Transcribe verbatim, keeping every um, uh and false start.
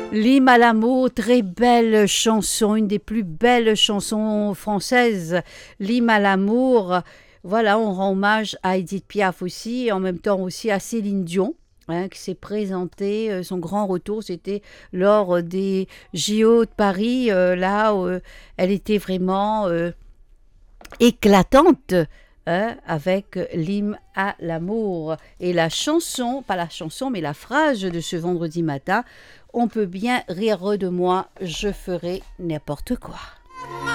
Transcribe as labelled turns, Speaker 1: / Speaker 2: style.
Speaker 1: L'hymne à l'amour, très belle chanson, une des plus belles chansons françaises. L'hymne à l'amour, voilà, on rend hommage à Edith Piaf aussi, et en même temps aussi à Céline Dion, hein, qui s'est présentée. euh, Son grand retour, c'était lors des J O de Paris, euh, là où euh, elle était vraiment euh, éclatante. Hein, avec l'hymne à l'amour. Et la chanson, pas la chanson, mais la phrase de ce vendredi matin, on peut bien rire de moi, je ferai n'importe quoi.